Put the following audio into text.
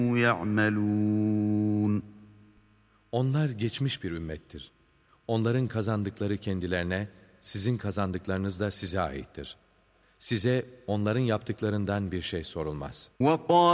يعملون. Onlar geçmiş bir ümmettir. Onların kazandıkları kendilerine, sizin kazandıklarınız da size aittir. Size onların yaptıklarından bir şey sorulmaz.